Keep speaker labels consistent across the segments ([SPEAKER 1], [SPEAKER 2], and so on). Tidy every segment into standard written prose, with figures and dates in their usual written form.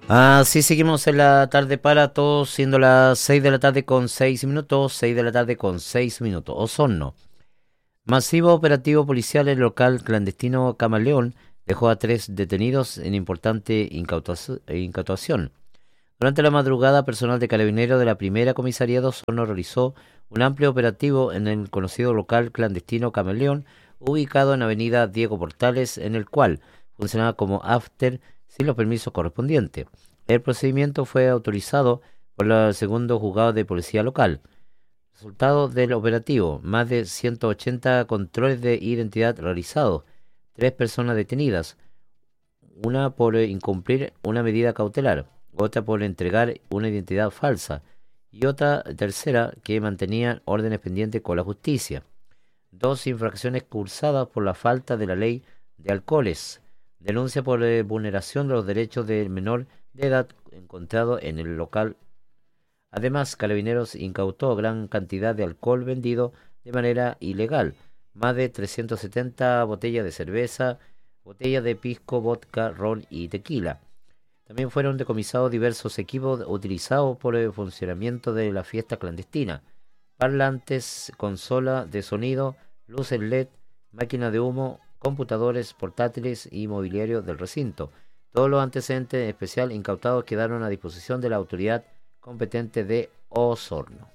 [SPEAKER 1] Así seguimos en la tarde para todos, siendo las 6 de la tarde con 6 minutos, 6 de la tarde con 6 minutos. Osorno. Masivo operativo policial en el local clandestino Camaleón dejó a 3 detenidos en importante incautación. Durante la madrugada, personal de Carabineros de la primera comisaría de Osorno realizó un amplio operativo en el conocido local clandestino Camaleón, ubicado en avenida Diego Portales, en el cual funcionaba como after sin los permisos correspondientes. El procedimiento fue autorizado por el segundo juzgado de policía local. Resultado del operativo: más de 180 controles de identidad realizados, 3 personas detenidas, una por incumplir una medida cautelar, otra por entregar una identidad falsa y otra tercera que mantenía órdenes pendientes con la justicia. 2 infracciones cursadas por la falta de la ley de alcoholes. Denuncia por vulneración de los derechos del menor de edad encontrado en el local. Además, Carabineros incautó gran cantidad de alcohol vendido de manera ilegal, más de 370 botellas de cerveza, botellas de pisco, vodka, ron y tequila. También fueron decomisados diversos equipos utilizados por el funcionamiento de la fiesta clandestina: parlantes, consola de sonido, luces LED, máquinas de humo, computadores portátiles y mobiliario del recinto. Todos los antecedentes especial incautados quedaron a disposición de la autoridad competente de Osorno.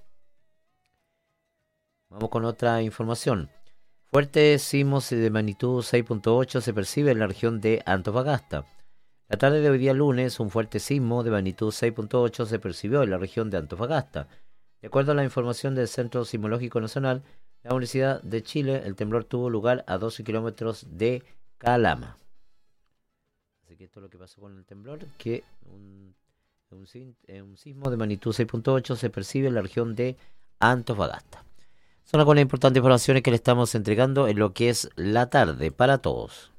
[SPEAKER 1] Vamos con otra información. Fuertes sismos de magnitud 6.8 se percibe en la región de Antofagasta. La tarde de hoy día lunes, un fuerte sismo de magnitud 6.8 se percibió en la región de Antofagasta. De acuerdo a la información del Centro Sismológico Nacional, la Universidad de Chile, el temblor tuvo lugar a 12 kilómetros de Calama. Así que esto es lo que pasó con el temblor, que un sismo de magnitud 6.8 se percibe en la región de Antofagasta. Son algunas importantes informaciones que le estamos entregando en lo que es la tarde para todos.